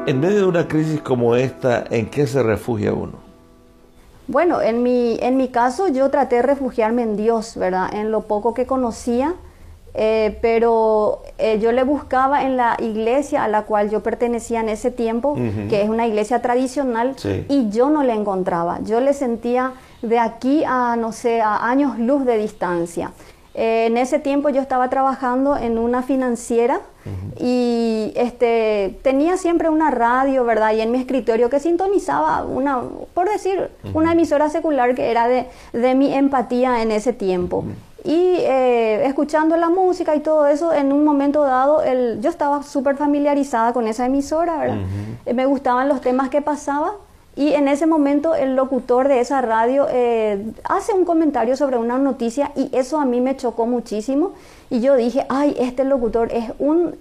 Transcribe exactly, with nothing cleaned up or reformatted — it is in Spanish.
En medio de una crisis como esta, ¿en qué se refugia uno? Bueno, en mi, en mi caso yo traté de refugiarme en Dios, ¿verdad? En lo poco que conocía, eh, pero eh, yo le buscaba en la iglesia a la cual yo pertenecía en ese tiempo, uh-huh. que es una iglesia tradicional, sí. y yo no le encontraba. Yo le sentía de aquí a, no sé, a años luz de distancia. Eh, en ese tiempo yo estaba trabajando en una financiera uh-huh. y este, tenía siempre una radio, ¿verdad? Y en mi escritorio que sintonizaba una, por decir, uh-huh. una emisora secular que era de, de mi empatía en ese tiempo. Uh-huh. Y eh, escuchando la música y todo eso, en un momento dado, el, yo estaba súper familiarizada con esa emisora, ¿verdad? Uh-huh. eh, me gustaban los temas que pasaban. Y en ese momento el locutor de esa radio eh, hace un comentario sobre una noticia y eso a mí me chocó muchísimo. Y yo dije, ay, este locutor es un